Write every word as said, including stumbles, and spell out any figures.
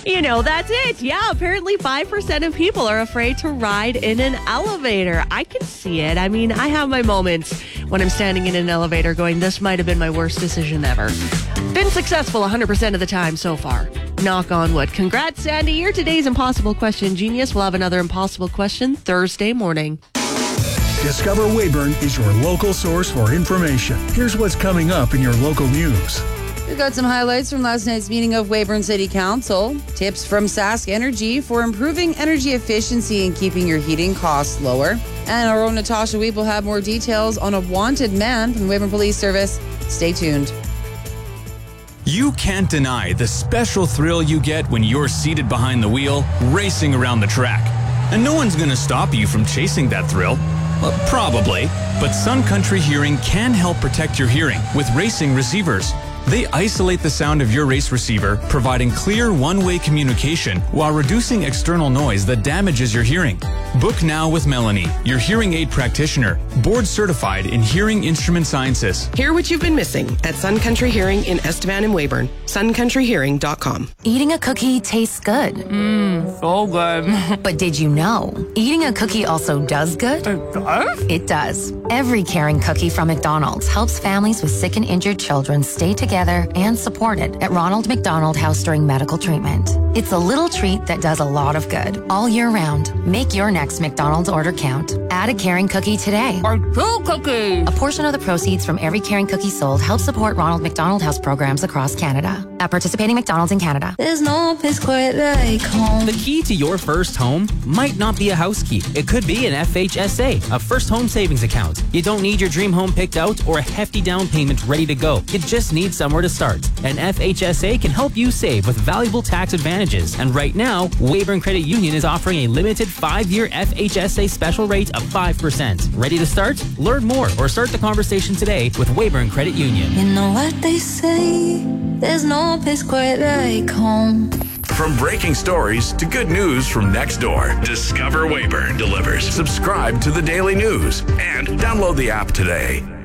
You know, that's it. Yeah, apparently five percent of people are afraid to ride in an elevator. I can see it. I mean, I have my moments when I'm standing in an elevator going, this might have been my worst decision ever. Been successful one hundred percent of the time so far. Knock on wood. Congrats, Sandy. You're today's Impossible Question Genius. We'll have another Impossible Question Thursday morning. Discover Weyburn is your local source for information. Here's what's coming up in your local news. We've got some highlights from last night's meeting of Weyburn City Council. Tips from Sask Energy for improving energy efficiency and keeping your heating costs lower. And our own Natasha Weep will have more details on a wanted man from the Weyburn Police Service. Stay tuned. You can't deny the special thrill you get when you're seated behind the wheel, racing around the track. And no one's going to stop you from chasing that thrill. Well, probably. But Sun Country Hearing can help protect your hearing with racing receivers. They isolate the sound of your race receiver, providing clear one-way communication while reducing external noise that damages your hearing. Book now with Melanie, your hearing aid practitioner, board certified in hearing instrument sciences. Hear what you've been missing at Sun Country Hearing in Estevan and Weyburn. sun country hearing dot com. Eating a cookie tastes good. Mmm, so good. But did you know, eating a cookie also does good? It does? It does. Every caring cookie from McDonald's helps families with sick and injured children stay together and supported at Ronald McDonald House during medical treatment. It's a little treat that does a lot of good all year round. Make your next McDonald's order count. Add a caring cookie today. Or two cookies. A portion of the proceeds from every caring cookie sold helps support Ronald McDonald House programs across Canada. At participating McDonald's in Canada. There's no place quite like home. The key to your first home might not be a house key. It could be an F H S A, a first home savings account. You don't need your dream home picked out or a hefty down payment ready to go. You just need somewhere to start. And F H S A can help you save with valuable tax advantages. And right now, Weyburn Credit Union is offering a limited five-year F H S A special rate of five percent. Ready to start? Learn more or start the conversation today with Weyburn Credit Union. You know what they say, there's no place quite like home. From breaking stories to good news from next door, Discover Weyburn delivers. Subscribe to the Daily News and download the app today.